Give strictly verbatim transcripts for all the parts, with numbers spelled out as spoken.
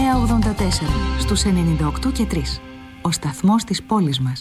εννιακόσια ογδόντα τέσσερα στους ενενήντα οκτώ και τρία. Ο σταθμός της πόλης μας.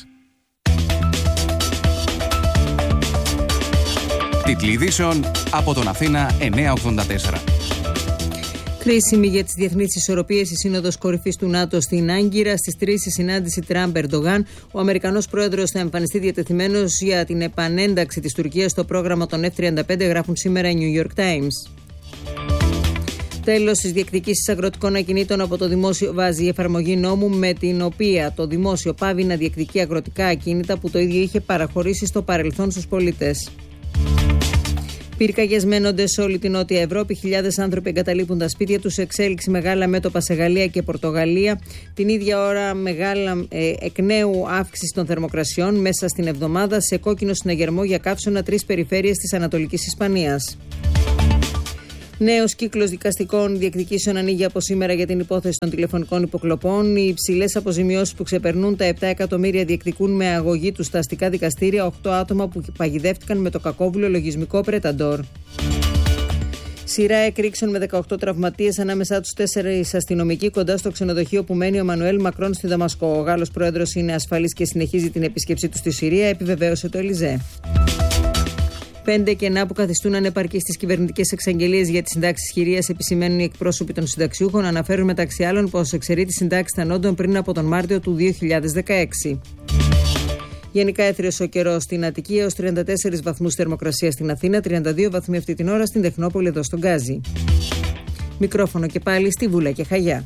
Τίτλοι ειδήσεων από τον Αθήνα εννιακόσια ογδόντα τέσσερα. Κρίσιμη για τις διεθνείς ισορροπίες η Σύνοδος Κορυφής του ΝΑΤΟ στην Άγκυρα. Στις τρεις η συνάντηση Τραμπ-Ερντογάν. Ο Αμερικανός πρόεδρος θα εμφανιστεί διατεθειμένος για την επανένταξη της Τουρκίας στο πρόγραμμα των εφ τριάντα πέντε, γράφουν σήμερα οι New York Times. Τέλος της διεκδικήσεις αγροτικών ακινήτων από το δημόσιο βάζει η εφαρμογή νόμου με την οποία το δημόσιο πάβει να διεκδικεί αγροτικά ακίνητα που το ίδιο είχε παραχωρήσει στο παρελθόν στους πολίτες. Πυρκαγιές μένονται σε όλη την Νότια Ευρώπη. Χιλιάδες άνθρωποι εγκαταλείπουν τα σπίτια τους. Εξέλιξη μεγάλα μέτωπα σε Γαλλία και Πορτογαλία. Την ίδια ώρα μεγάλα ε, εκ νέου αύξηση των θερμοκρασιών μέσα στην εβδομάδα. Σε κόκκινο συναγερμό για καύσωνα τρεις περιφέρειες της Ανατολικής Ισπανίας. Νέος κύκλος δικαστικών διεκδικήσεων ανοίγει από σήμερα για την υπόθεση των τηλεφωνικών υποκλοπών. Οι υψηλές αποζημιώσεις που ξεπερνούν τα επτά εκατομμύρια διεκδικούν με αγωγή τους στα αστικά δικαστήρια οκτώ άτομα που παγιδεύτηκαν με το κακόβουλο λογισμικό Πρέταντορ. Σειρά εκρήξεων με δεκαοκτώ τραυματίες, ανάμεσά τους τέσσερις αστυνομικοί κοντά στο ξενοδοχείο που μένει ο Μανουέλ Μακρόν στη Δαμασκό. Ο Γάλλος πρόεδρος είναι ασφαλής και συνεχίζει την επίσκεψή του στη Συρία, επιβεβαίωσε το Ελιζέ. Πέντε κενά που καθιστούν ανεπαρκείς στις κυβερνητικές εξαγγελίες για τις συντάξεις χειρίας επισημαίνουν οι εκπρόσωποι των συνταξιούχων. Αναφέρουν μεταξύ άλλων πως εξαιρεί τις συντάξεις θανόντων πριν από τον Μάρτιο του δύο χιλιάδες δεκαέξι. Γενικά έθριος ο καιρός στην Αττική έως τριάντα τέσσερις βαθμούς θερμοκρασία στην Αθήνα, τριάντα δύο βαθμοί αυτή την ώρα στην Τεχνόπολη εδώ στον Γκάζι. Μικρόφωνο και πάλι στη Βούλα και Χαγιά.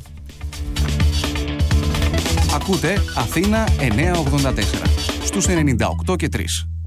Ακούτε Αθήνα εννιακόσια ογδόντα τέσσερα στους ενενήντα οκτώ και τρία.